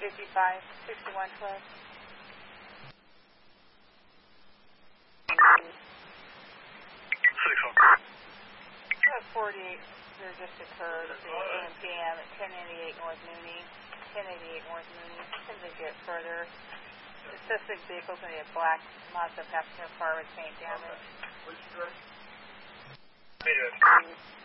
556112. 48 here just occurred at the AM PM at 1088 North Mooney. 1088 North Mooney. As they get further, the suspect vehicle is going to be a black Mazda passenger car with paint damage.